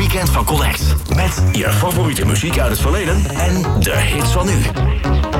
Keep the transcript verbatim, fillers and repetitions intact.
weekend van Collect. Met je favoriete muziek uit het verleden en de hits van nu.